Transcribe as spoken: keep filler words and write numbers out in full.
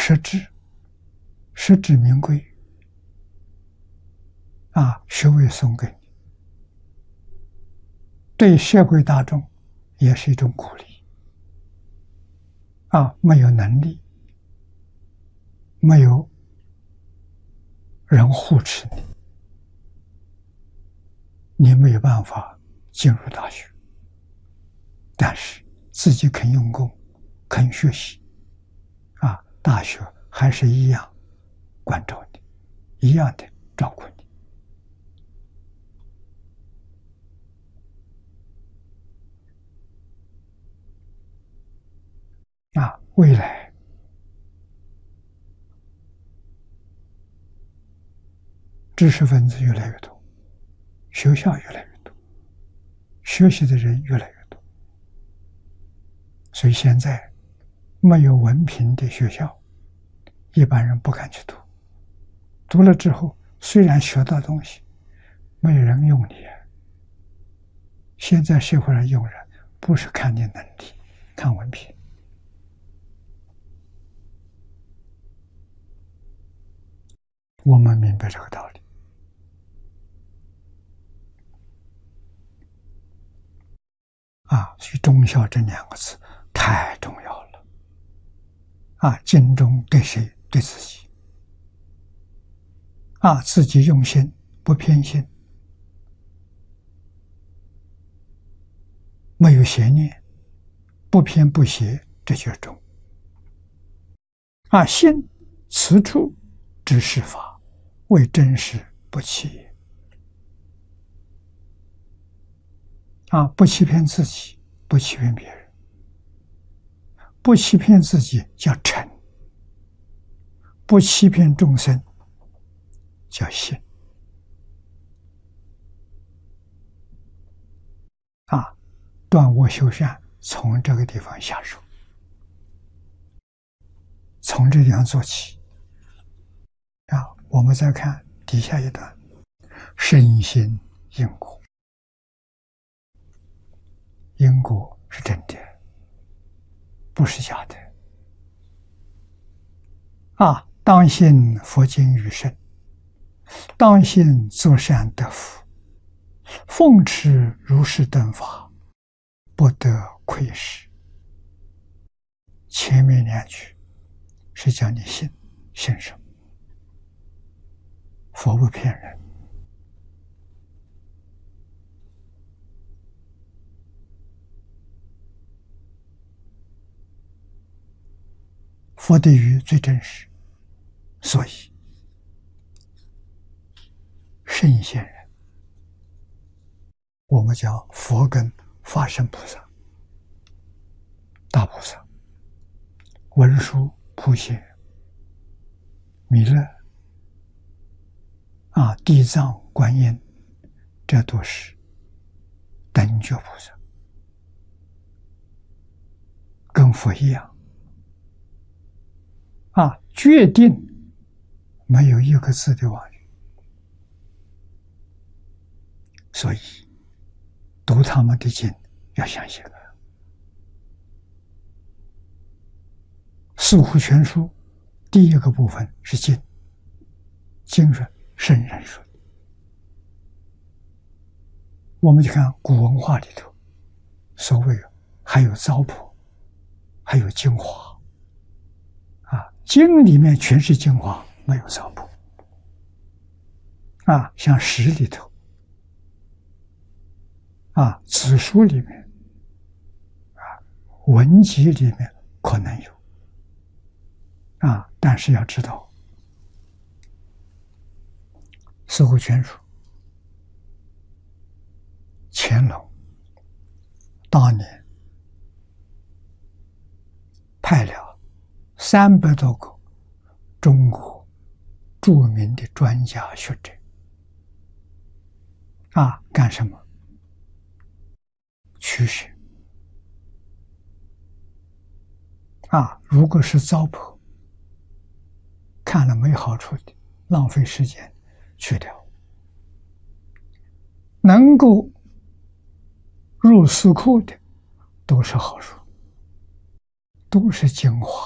实至，实至名归啊，学位送给你，对社会大众也是一种鼓励啊。没有能力，没有人护持你，你没有办法进入大学。但是自己肯用功，肯学习啊，大学还是一样关照你，一样的照顾你啊。未来知识分子越来越多，学校越来越多，学习的人越来越多，所以现在没有文凭的学校，一般人不敢去读。读了之后，虽然学到东西，没有人用你。现在社会上用人不是看你能力，看文凭。我们明白这个道理啊，所以忠孝这两个字太重要了啊！尽忠对谁？对自己啊，自己用心，不偏心，没有邪念，不偏不邪，这就是忠啊。心此处知是法，为真实不欺也啊！不欺骗自己，不欺骗别人，不欺骗自己叫诚，不欺骗众生叫信啊。断恶修善从这个地方下手，从这地方做起啊。我们再看底下一段，深信因果，因果是真的，不是假的啊。当信佛经语圣，当信作善得福，奉持如是等法，不得窥视。前面两句是叫你信，信什么？佛不骗人，佛的语最真实，所以圣贤人，我们叫佛跟法身菩萨、大菩萨、文殊、普贤、弥勒啊、地藏、观音，这都是等觉菩萨，跟佛一样啊，决定没有一个字的妄语。所以读他们的经要相信了。四库全书第一个部分是经，经说圣人说的。我们就看古文化里头，所谓还有糟粕，还有精华啊，经里面全是精华，没有糟粕啊。像史里头啊，子书里面啊，文集里面可能有啊，但是要知道四库全书乾隆当年派了三百多个中国著名的专家学者啊，干什么？取舍啊，如果是糟粕，看了没好处的，浪费时间，去掉。能够入四库的，都是好书，都是精华。